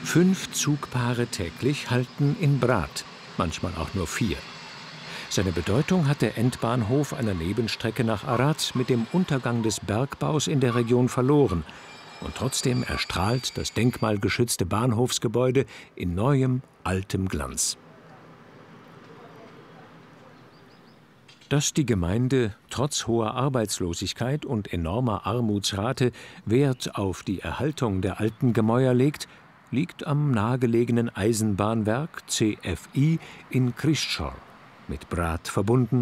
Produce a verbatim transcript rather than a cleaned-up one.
Fünf Zugpaare täglich halten in Brath, manchmal auch nur vier. Seine Bedeutung hat der Endbahnhof einer Nebenstrecke nach Arad mit dem Untergang des Bergbaus in der Region verloren. Und trotzdem erstrahlt das denkmalgeschützte Bahnhofsgebäude in neuem, altem Glanz. Dass die Gemeinde trotz hoher Arbeitslosigkeit und enormer Armutsrate Wert auf die Erhaltung der alten Gemäuer legt, liegt am nahegelegenen Eisenbahnwerk C F I in Christchor, mit Brath verbunden